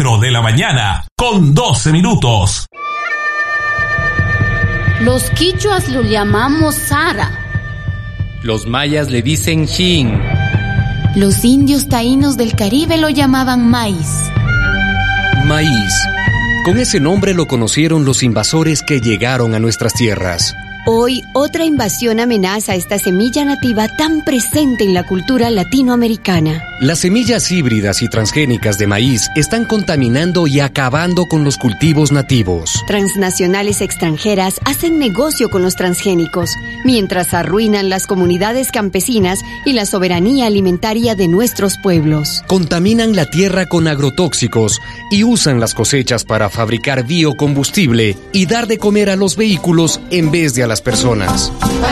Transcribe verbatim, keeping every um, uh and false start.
cuatro de la mañana, con doce minutos. Los quichuas lo llamamos Sara. Los mayas le dicen Shin. Los indios taínos del Caribe lo llamaban maíz. Maíz. Con ese nombre lo conocieron los invasores que llegaron a nuestras tierras. Hoy, otra invasión amenaza esta semilla nativa tan presente en la cultura latinoamericana. Las semillas híbridas y transgénicas de maíz están contaminando y acabando con los cultivos nativos. Transnacionales extranjeras hacen negocio con los transgénicos, mientras arruinan las comunidades campesinas y la soberanía alimentaria de nuestros pueblos. Contaminan la tierra con agrotóxicos y usan las cosechas para fabricar biocombustible y dar de comer a los vehículos en vez de a las personas.